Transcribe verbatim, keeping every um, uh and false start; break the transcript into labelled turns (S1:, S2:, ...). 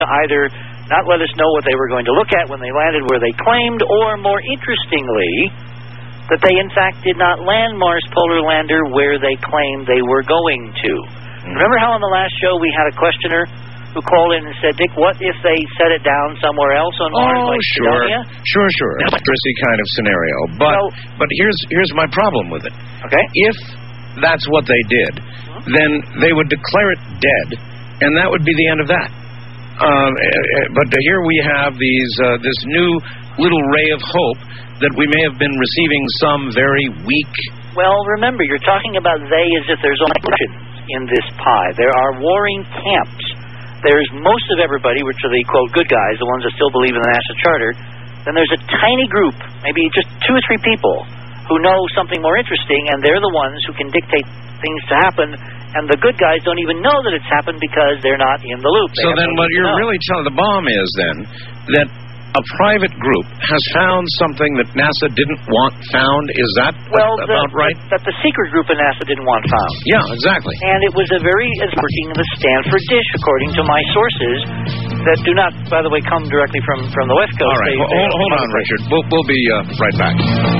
S1: either not let us know what they were going to look at when they landed where they claimed, or, more interestingly, that they, in fact, did not land Mars Polar Lander where they claimed they were going to. Mm-hmm. Remember how on the last show we had a questioner who called in and said, Dick, what if they set it down somewhere else on Mars,
S2: oh,
S1: like
S2: sure.
S1: Sidonia?
S2: Sure, sure. Electricity kind of scenario. But
S1: so,
S2: but here's here's my problem with it.
S1: Okay.
S2: If that's what they did, mm-hmm. then they would declare it dead, and that would be the end of that. Um, but here we have these uh, this new little ray of hope that we may have been receiving some very weak...
S1: Well, remember, you're talking about they as if there's only one in this pie. There are warring camps. There's most of everybody, which are the, quote, good guys, the ones that still believe in the NASA Charter. Then there's a tiny group, maybe just two or three people, who know something more interesting, and they're the ones who can dictate things to happen, and the good guys don't even know that it's happened because they're not in the loop. They
S2: so then what you're really telling, the bomb is then, that a private group has found something that NASA didn't want found. Is that
S1: well,
S2: about
S1: the,
S2: right?
S1: That the secret group in NASA didn't want found.
S2: Yeah, exactly.
S1: And it was a very, it's working in the Stanford dish, according to my sources, that do not, by the way, come directly from, from the West Coast.
S2: All right,
S1: they,
S2: well,
S1: they
S2: hold, hold on, Richard. We'll, we'll be uh, right back.